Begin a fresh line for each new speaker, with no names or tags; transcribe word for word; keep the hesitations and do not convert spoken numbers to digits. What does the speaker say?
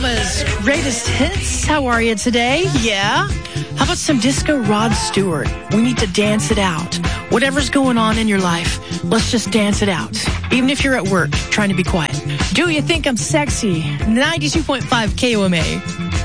Oklahoma's greatest hits. How are you today? Yeah? How about some disco Rod Stewart? We need to dance it out. Whatever's going on in your life, let's just dance it out. Even if you're at work, trying to be quiet. Do you think I'm sexy? ninety-two point five K O M A.